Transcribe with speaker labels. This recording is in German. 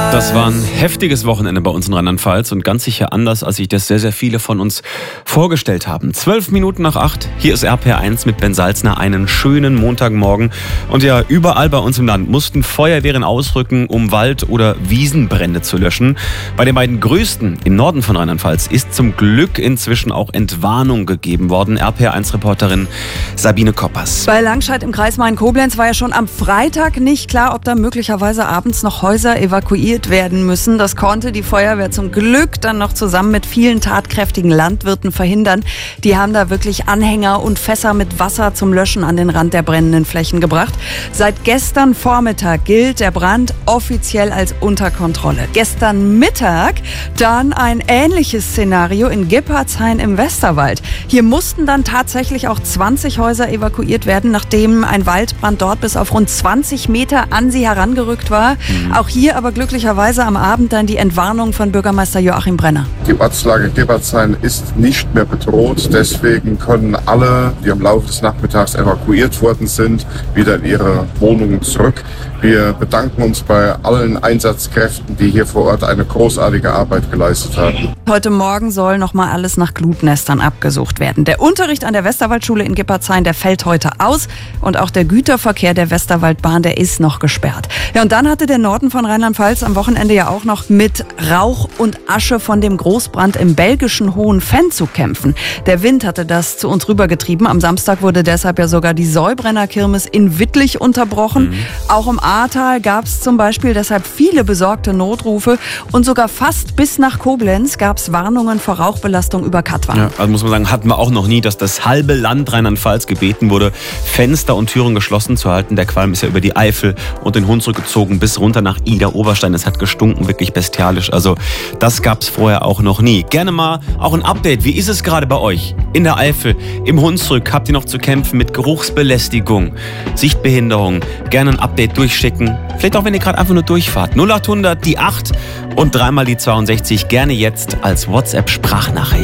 Speaker 1: Das war ein heftiges Wochenende bei uns in Rheinland-Pfalz und ganz sicher anders, als sich das sehr, sehr viele von uns vorgestellt haben. 12 Minuten nach 8, hier ist RPR1 mit Ben Salzner, einen schönen Montagmorgen. Und ja, überall bei uns im Land mussten Feuerwehren ausrücken, um Wald- oder Wiesenbrände zu löschen. Bei den beiden größten im Norden von Rheinland-Pfalz ist zum Glück inzwischen auch Entwarnung gegeben worden. RPR1-Reporterin Sabine Koppers.
Speaker 2: Bei Langscheid im Kreis Main-Koblenz war ja schon am Freitag nicht klar, ob da möglicherweise abends noch Häuser evakuiert werden müssen. Das konnte die Feuerwehr zum Glück dann noch zusammen mit vielen tatkräftigen Landwirten verhindern. Die haben da wirklich Anhänger und Fässer mit Wasser zum Löschen an den Rand der brennenden Flächen gebracht. Seit gestern Vormittag gilt der Brand offiziell als unter Kontrolle. Gestern Mittag dann ein ähnliches Szenario in Gippertshain im Westerwald. Hier mussten dann tatsächlich auch 20 Häuser evakuiert werden, nachdem ein Waldbrand dort bis auf rund 20 Meter an sie herangerückt war. Auch hier aber glücklicherweise am Abend dann die Entwarnung von Bürgermeister Joachim Brenner.
Speaker 3: Die Ortslage Gippertshain ist nicht mehr bedroht. Deswegen können alle, die im Laufe des Nachmittags evakuiert worden sind, wieder in ihre Wohnungen zurück. Wir bedanken uns bei allen Einsatzkräften, die hier vor Ort eine großartige Arbeit geleistet haben.
Speaker 2: Heute Morgen soll noch mal alles nach Glutnestern abgesucht werden. Der Unterricht an der Westerwaldschule in Gippertshain, der fällt heute aus. Und auch der Güterverkehr der Westerwaldbahn, der ist noch gesperrt. Ja, und dann hatte der Norden von Rheinland-Pfalz am Wochenende ja auch noch mit Rauch und Asche von dem Großbrand im belgischen Hohenfenn zu kämpfen. Der Wind hatte das zu uns rübergetrieben. Am Samstag wurde deshalb ja sogar die Säubrenner-Kirmes in Wittlich unterbrochen. Auch im Ahrtal gab es zum Beispiel deshalb viele besorgte Notrufe. Und sogar fast bis nach Koblenz gab es Warnungen vor Rauchbelastung über Katwan.
Speaker 1: Ja, also muss man sagen, hatten wir auch noch nie, dass das halbe Land Rheinland-Pfalz gebeten wurde, Fenster und Türen geschlossen zu halten. Der Qualm ist ja über die Eifel und den Hunsrück gezogen bis runter nach Idar-Oberstein. Es hat gestunken, wirklich bestialisch. Also das gab es vorher auch noch nie. Gerne mal auch ein Update. Wie ist es gerade bei euch? In der Eifel, im Hunsrück, habt ihr noch zu kämpfen mit Geruchsbelästigung, Sichtbehinderung? Gerne ein Update durchschicken. Vielleicht auch, wenn ihr gerade einfach nur durchfahrt. 0800 die 8 und dreimal die 62. Gerne jetzt als WhatsApp-Sprachnachricht.